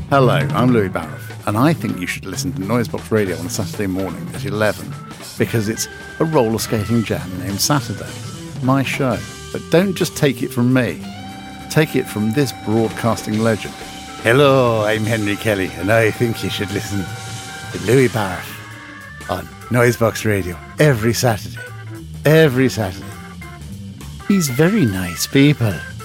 Hello, I'm Louis Barrett, and I think you should listen to Noisebox Radio on a Saturday morning at 11, because it's a roller skating jam named Saturday, my show. But don't just take it from me. Take it from this broadcasting legend. Hello, I'm Henry Kelly, and I think you should listen to Louis Barrett on Noisebox Radio every Saturday. Every Saturday. He's very nice people.